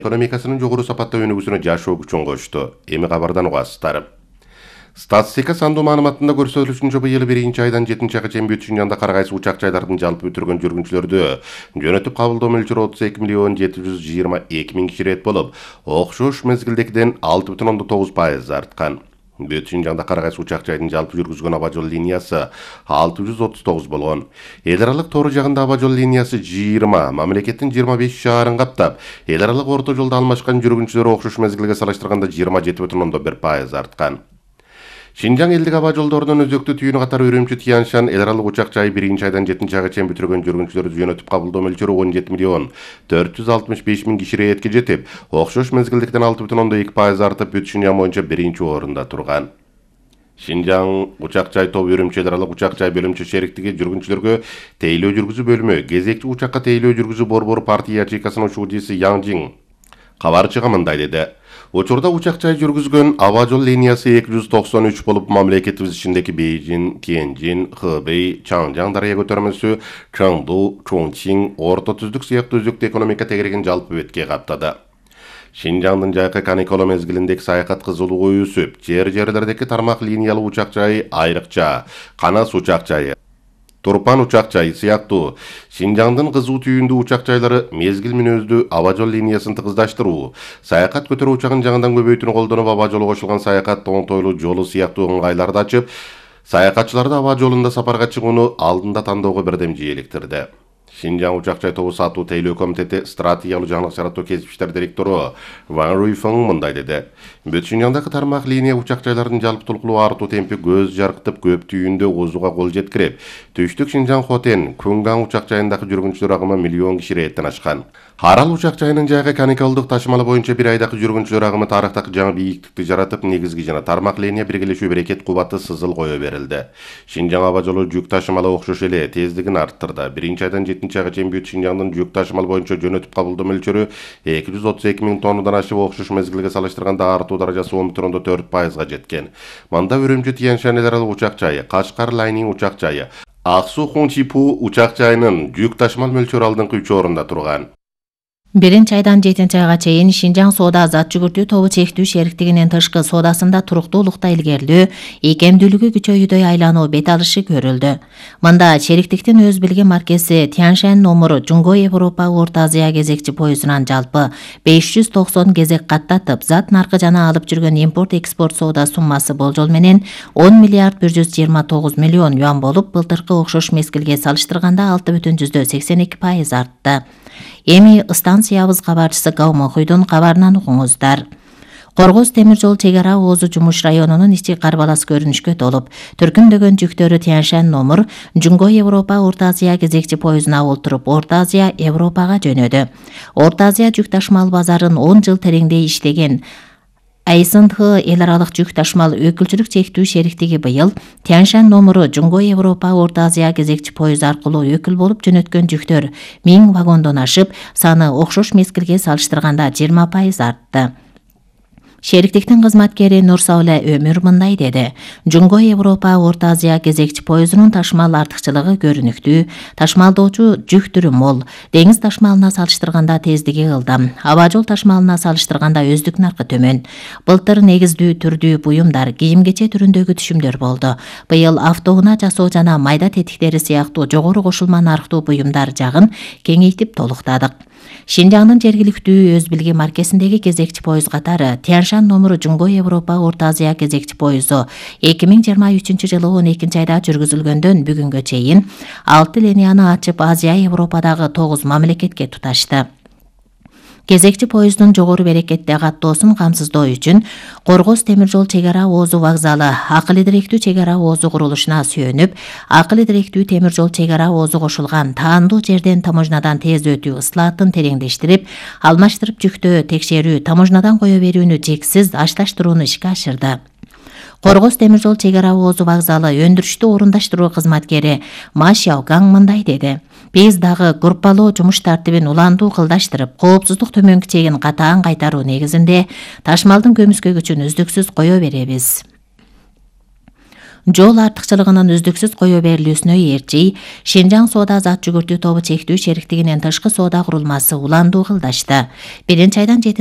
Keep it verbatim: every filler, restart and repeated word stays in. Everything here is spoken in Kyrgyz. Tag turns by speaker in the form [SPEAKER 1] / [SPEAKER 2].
[SPEAKER 1] экономикасынын жогору сапатта өнүгүүсүнө жашоо күчүн кошту. Эми кабардан угасыздар. Статистика сандуу маалыматында көрсөтүлүшүнчө быйыл биринчи айдан жетинчи айга чейин бүт дүйнөдө ар кайсы учак жайлардын жалпы бүтүргөн жүргүнчүлөрдү жөнөтүп кабылдоо мөлчөрү отуз эки миллион жети жүз жыйырма эки миң киши рет болуп, окшош мезгилдегиден алты бүтүн ондон тогуз пайыз арткан. Бүт дүйнөдө ар кайсы учак жайдын жалпы жүргүзгөн аба жол линиясы алты жүз отуз тогуз болгон. Эл аралык тоор жагында аба жол линиясы жыйырма, мамлекеттин жыйырма беш шаарын каптап, эл аралык орто жолдо алмашкан жүргүнчүлөр окшош мезгилге салыштырганда жыйырма жети бүтүн ондон бир пайыз арткан. Шинжаң элдик аба жолдорунун өзөктүү түйүнү катары Үрүмчү Тянь-Шань эл аралык учак жайы биринчи айдан жетинчи айга чейин бүтүргөн жүргүнчүлөрдү жөнөтүп кабылдоо мөлчөрү он жети миллион төрт жүз алтымыш беш миң киши ретке жетип, окшош мезгилдикten алты бүтүн ондон эки пайыз артып, бүт дүйнө боюнча биринчи орунда турган. Шинжаң учак жай тобу Үрүмчү эл аралык учак жай бөлүмчө шериктиги жүргүнчүлөргө тейлөө жүргүзүү бөлүмү, кезекчи учакка тейлөө жүргүзүү борбору партия ячейкасынын учуучусу Яң Жиң кабарчыга мындай деди. Учурда учак жай жүргүзгөн аба жол линиясы эки жүз токсон үч болуп, мамлекетибиз ичиндеги Бейжин, Тяньжин, Хэбэй, Чаңжаң дарыя көтөрмөсү, Чаңду, Чоңчиң, Орто Түздүк сыяктуу өзөктүү экономика тегерегин жалпы бетке каптады. Шинжаңдын жайкы каникула мезгилиндеги саякат кызуулугу өсүп, жер-жерлердеги тармак линиялуу учак жайы айрыкча Канас учак жайы, Турпан учак жайы сыяктуу Шинжаңдын кызуу түйүндүү учак жайлары мезгил мүнөздүү аба жол линиясын тыгыздаштыруу, саякат көтөрүү учагын жаңыдан көбөйтүүнү колдонуп, аба жолу кошулган саякат оңтойлуу жолу сыяктуу ыңгайларды ачып, саякатчыларды аба жолунда сапарга чыгууну алдында тандоого бирдем жийликтирди. Шинжаң учак жай тобу сатуу тейлөө комитети стратегиялуу жаңылык жаратуу кесип иштер директору Ван Руйфeng мындай деди. Бүт дүйнөдөгү тармак линия учак жайлардын жалпы толкулуу артуу темпи көз жаркытып, көп түйүндө озууга кол жеткирип, Түштүк Шинжаң Хотен, Кунгаң учак жайындагы жүргүнчүлөр агымы миллион киши реттен ашкан. Арал учак жайынын жайга каникалдык ташымалы боюнча бир айдагы жүргүнчүлөр агымы тарыхтагы жаңы бийиктикти жаратып, негизги жана тармак линия биргелешүү берекет кубаты сызыл кое берилди. Шинжаң аба жолу жүк ташымалы окшош эле тездигин арттырды. Биринчи айдан жетинчи айга чейин бүт Шинжаңдын жүк ташымал боюнча жөнөтүп кабылдоо мөлчөрү эки жүз отуз эки миң тоннадан ашып, окшош мезгилге салыштырганда артуу даражасы он бүтүн ондон төрт пайызга жеткен. Мында Үрүмчү Тянь-Шань эл аралык учак жайы, Кашкар Лайнин учак жайы, Ак Суу Хунчипу учак жайынын жүк ташымал мөлчөрү алдыңкы үч орунда турган.
[SPEAKER 2] Биринчи айдан жетинчи айга чейин Шинжаң соода зат жүгүртүү тобу чектүү шериктигинин тышкы соодасында туруктуулукта илгерилүү, ийкемдүүлүгү күчөйүүдөй айлануу бет алышы көрүлдү. Мында шериктиктин өз билген маркеси Тянь-Шань номуру Жуңго Европа Орто Азия кезекчи поездунан жалпы беш жүз токсон кезек каттатып, зат наркы жана алып жүргөн импорт-экспорт соода суммасы болжол менен он миллиард бир жүз жыйырма тогуз миллион юан болуп, былтыркы окшош мезгилге салыштырганда алты бүтүн жүздөн сексен эки пайыз артты. Эми станциябыз кабарчысы Гау Мохуйдун кабарынан угуңуздар. Коргоз темир жол чек ара Оозу Жумуш районунун ичи карбалас көрүнүшкө толуп, түркүмдөгөн жүктөрү Тянь-Шань номур Жуңго Европа Орто Азия кезекчи поездуна олтуруп, Орто Азия Европага жөнөдү. Орто Азия жүк ташымал базарын он жыл тереңдей иштеген эй эс эн тэ эл аралык жүк ташымал өкүлчүлүк чектүү шериктиги быйыл Тянь-Шань номуру Жуңго Европа Орто Азия кезекчи поезд аркылуу өкүл болуп жөнөткөн жүктөр миң вагондон ашып, саны окшош мезгилге салыштырганда жыйырма пайыз артты. Шериктиктин кызматкери Нурсауле Өмүр мындай деди. Жуңго Европа Орто Азия кезекчи поездунун ташымал артыкчылыгы көрүнүктүү, ташымалдоочу жүк түрү мол, деңиз ташымалына салыштырганда тездиги ылдам, аба жол ташымалына салыштырганда өздүк наркы төмөн. Былтыр негиздүү түрдүү буюмдар, кийим-кече түрүндөгү түшүмдөр болду. Быйыл автоунаа жасоо жана майда тетиктери сыяктуу жогору кошулма нарктуу буюмдар жагын кеңейтип толуктадык. Шинжаңдын жергиликтүү өз билги маркесиндеги кезекчи поезд катары Тянь-Шань номуру Жуңго Европа Орто Азия кезекчи поезду эки миң жыйырма үчүнчү жылы он экинчи айда жүргүзүлгөндөн бүгүнгө чейин алты линияны ачып, Азия Европадагы тогуз мамлекетке туташты. Кезекчи поездун жогору берекетте каттоосун камсыздоо үчүн Коргоз темир жол чек ара Оозу вокзалы акыл идиректүү чек ара Оозу курулушуна сүйөнүп, акыл идиректүү темир жол чек ара Оозу кошулган таандуу жерден таможнядан тез өтүү ыслаатын тереңдештирип, алмаштырып жүктөө текшерүү, таможнядан кое берүүнү жексиз ашташтырууну ишке ашырды. Коргоз темир жол чек ара Оозу вокзалы өндүрүштү орундаштыруу кызматкери Ма Шяогаң мындай деди. Биз дагы группалоо жумуш тартибин уландуу кылдаштырып, коопсуздук төмөнкү чегин катаан кайтаруу негизинде ташмалдын көмүскө күчүн үздүксүз кое беребиз. жол артыкчылыгынын үздүксүз кое берилүүсүнө ээрчий Шинжаң соода зат жүгүртүү тобу чектүү шериктигинен тышкы соода курулмасы уландуу кылдашты. биринчи айдан